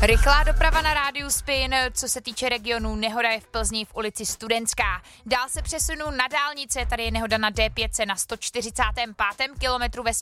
Rychlá doprava na rádiu Spin, co se týče regionu, nehoda je v Plzni v ulici Studentská. Dál se přesunu na dálnice, tady je nehoda na D5 na 145. kilometru ve